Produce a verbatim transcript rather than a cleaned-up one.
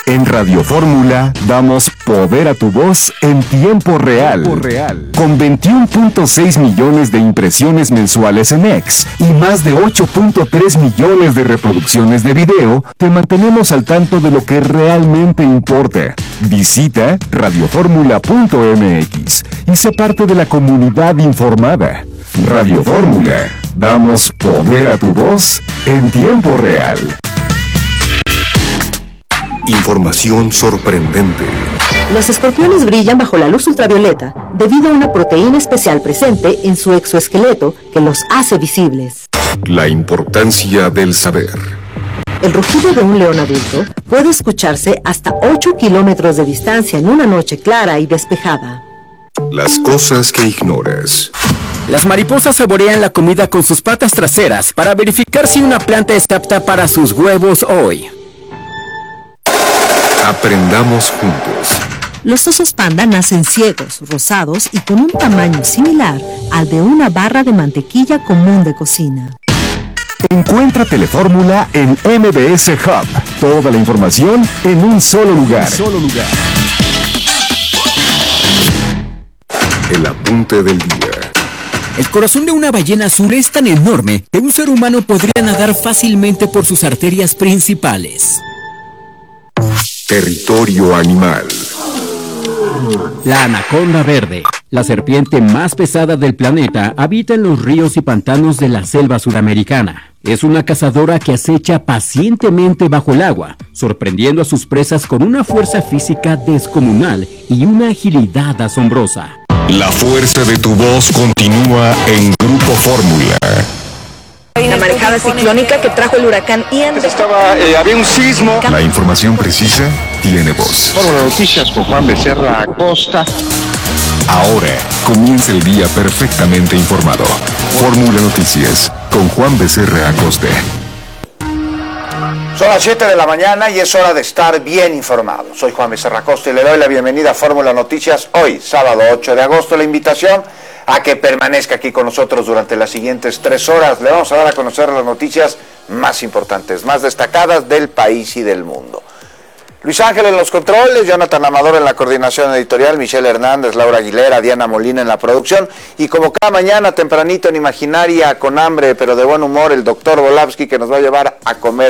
En Radio Fórmula damos poder a tu voz en tiempo real. Tiempo real. Con veintiuno punto seis millones de impresiones mensuales en X y más de ocho punto tres millones de reproducciones de video, te mantenemos al tanto de lo que realmente importa. Visita radio fórmula punto m x y sé parte de la comunidad informada. Radio Fórmula, damos poder a tu voz en tiempo real. Información sorprendente. Los escorpiones brillan bajo la luz ultravioleta debido a una proteína especial presente en su exoesqueleto que los hace visibles. La importancia del saber. El rugido de un león adulto puede escucharse hasta ocho kilómetros de distancia en una noche clara y despejada. Las cosas que ignoras. Las mariposas saborean la comida con sus patas traseras para verificar si una planta es apta para sus huevos hoy. Aprendamos juntos. Los osos panda nacen ciegos, rosados y con un tamaño similar al de una barra de mantequilla común de cocina. Encuentra Telefórmula en M B S Hub. Toda la información en un solo lugar. Un solo lugar. El apunte del día. El corazón de una ballena azul es tan enorme que un ser humano podría nadar fácilmente por sus arterias principales. Territorio animal. La anaconda verde, la serpiente más pesada del planeta, habita en los ríos y pantanos de la selva sudamericana. Es una cazadora que acecha pacientemente bajo el agua, sorprendiendo a sus presas con una fuerza física descomunal y una agilidad asombrosa. La fuerza de tu voz continúa en Grupo Fórmula. Hay una marejada ciclónica que trajo el huracán Ian. Estaba, eh, había un sismo. La información precisa tiene voz. Fórmula Noticias con Juan Becerra Acosta. Ahora comienza el día perfectamente informado. Fórmula Noticias con Juan Becerra Acosta. Son las siete de la mañana y es hora de estar bien informado. Soy Juan Becerra Acosta y le doy la bienvenida a Fórmula Noticias hoy, sábado ocho de agosto. La invitación a que permanezca aquí con nosotros durante las siguientes tres horas. Le vamos a dar a conocer las noticias más importantes, más destacadas del país y del mundo. Luis Ángel en los controles, Jonathan Amador en la coordinación editorial, Michelle Hernández, Laura Aguilera, Diana Molina en la producción y como cada mañana tempranito en Imaginaria, con hambre pero de buen humor, el doctor Volavsky, que nos va a llevar a comer